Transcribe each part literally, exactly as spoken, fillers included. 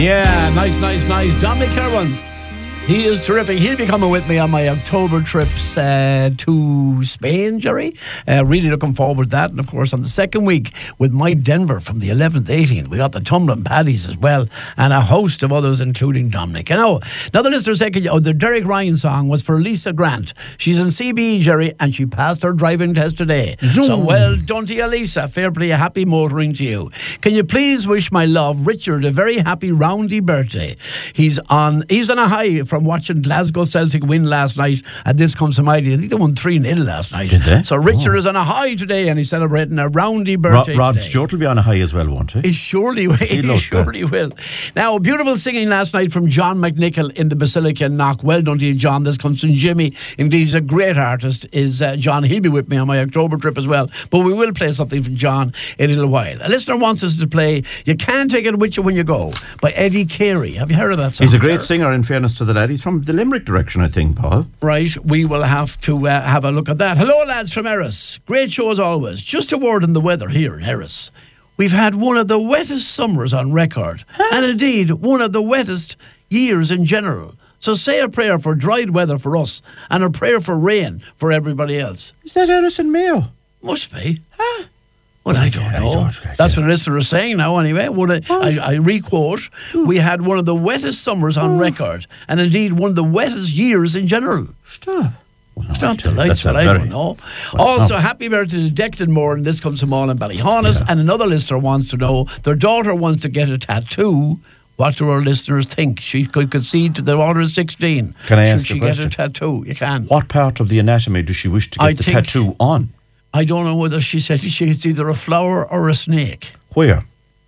Yeah, nice, nice, nice. Dominic Kerwin. He is terrific. He'll be coming with me on my October trips uh, to Spain, Jerry. Uh, really looking forward to that. And, of course, on the second week with Mike Denver from the eleventh, eighteenth. We got the Tumbling Paddies as well and a host of others, including Dominic. You know, now the listener said, oh, the Derek Ryan song was for Lisa Grant. She's in C B E, Jerry, and she passed her driving test today. Zoom. So well done to you, Lisa. Fair play, happy motoring to you. Can you please wish my love, Richard, a very happy roundy birthday? He's on, he's on a high from watching Glasgow Celtic win last night at this Consomighty. I think they won three nil last night. Did they? So Richard oh. is on a high today and he's celebrating a roundy birthday Rod, Rod today. Stewart will be on a high as well, won't he? He surely will. He, he surely will. Now, beautiful singing last night from John McNichol in the Basilica in Knock. Well done to you, John. This comes from Jimmy. Indeed, he's a great artist, is uh, John. He'll be with me on my October trip as well. But we will play something from John in a little while. A listener wants us to play You Can't Take It With You When You Go by Eddie Carey. Have you heard of that song? He's a great singer, in fairness to the lad. He's from the Limerick direction, I think, Paul. Right, we will have to uh, have a look at that. Hello, lads from Erris. Great show as always. Just a word on the weather here in Erris. We've had one of the wettest summers on record, huh? and indeed one of the wettest years in general. So say a prayer for dried weather for us and a prayer for rain for everybody else. Is that Erris and Mayo? Must be. Huh? Well, I don't know. I don't, That's what the listener is saying now, anyway. I, I, I re-quote, hmm. we had one of the wettest summers on oh. record, and indeed one of the wettest years in general. Stop. Well, no, Stop the lights, but I don't know. Well, also, no. happy birthday to Declan Moore, and this comes from all in Ballyhaunis. Yeah. And another listener wants to know, their daughter wants to get a tattoo. What do our listeners think? She could concede to the order of sixteen. Can I Should ask she a question? get a tattoo? You can. What part of the anatomy does she wish to get I the think, tattoo on? I don't know whether she said she's either a flower or a snake. Where?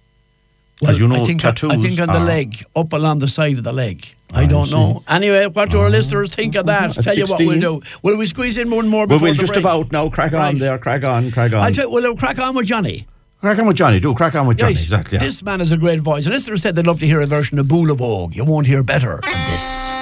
Well, you know, I think, tattoos I think on are... the leg, up along the side of the leg. I, I don't see. know. Anyway, what do our oh. listeners think of that? At Tell you what we'll do. Will we squeeze in one more before well, we'll the just break? about now. Crack right. on there. Crack on. Crack on. I tell you, we'll crack on with Johnny. Crack on with Johnny. Do crack on with Johnny. Right. Exactly. Yeah. This man has a great voice. A listener said they'd love to hear a version of Bula Vogue. You won't hear better than this.